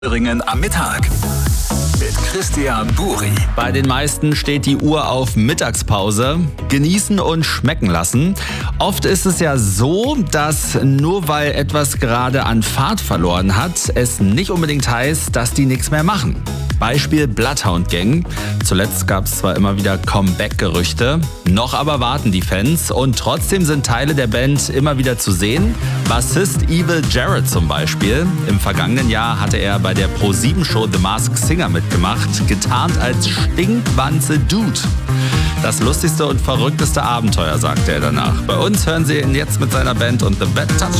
Thüringen am Mittag mit Christian Buri. Bei den meisten steht die Uhr auf Mittagspause. Genießen und schmecken lassen. Oft ist es ja so, dass nur weil etwas gerade an Fahrt verloren hat, es nicht unbedingt heißt, dass die nichts mehr machen. Beispiel Bloodhound Gang. Zuletzt gab es zwar immer wieder Comeback-Gerüchte, noch aber warten die Fans und trotzdem sind Teile der Band immer wieder zu sehen. Bassist Evil Jared zum Beispiel. Im vergangenen Jahr hatte er bei der Pro7-Show The Masked Singer mitgemacht, getarnt als Stinkwanze Dude. Das lustigste und verrückteste Abenteuer, sagte er danach. Bei uns hören Sie ihn jetzt mit seiner Band und The Bad Touch.